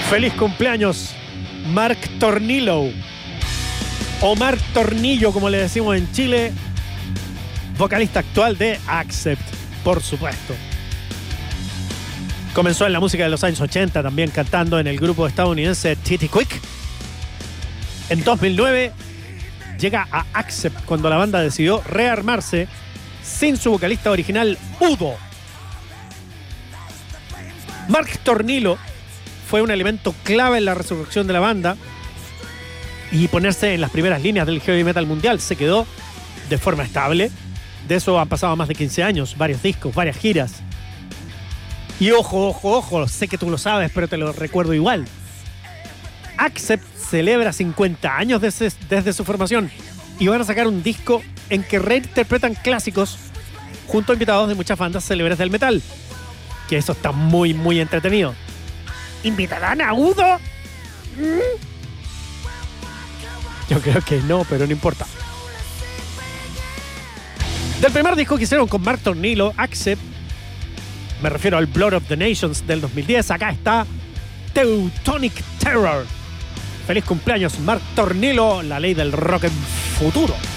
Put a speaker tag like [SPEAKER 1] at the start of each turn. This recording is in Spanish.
[SPEAKER 1] Feliz cumpleaños, Mark Tornillo, o Mark Tornillo, como le decimos en Chile, vocalista actual de Accept, por supuesto. Comenzó en la música de los años 80, también cantando en el grupo estadounidense Titty Quick. En 2009 llega a Accept cuando la banda decidió rearmarse sin su vocalista original, Udo. Mark Tornillo fue un elemento clave en la resurrección de la banda y ponerse en las primeras líneas del heavy metal mundial. Se quedó de forma estable. De eso han pasado más de 15 años, varios discos, varias giras. Y ojo, sé que tú lo sabes, pero te lo recuerdo igual. Accept celebra 50 años desde su formación y van a sacar un disco en que reinterpretan clásicos junto a invitados de muchas bandas célebres del metal. Que eso está muy, muy entretenido. ¿Invitarán a Udo? Yo creo que no, pero no importa. Del primer disco que hicieron con Mark Tornillo, Accept, me refiero al Blood of the Nations del 2010, acá está Teutonic Terror. Feliz cumpleaños, Mark Tornillo, la ley del rock en futuro.